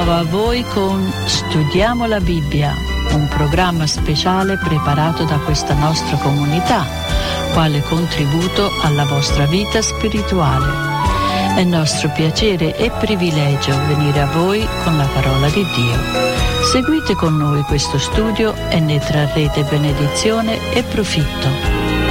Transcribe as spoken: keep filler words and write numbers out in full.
ritrovo a voi con Studiamo la Bibbia, un programma speciale preparato da questa nostra comunità, quale contributo alla vostra vita spirituale. È nostro piacere e privilegio venire a voi con la parola di Dio. Seguite con noi questo studio e ne trarrete benedizione e profitto.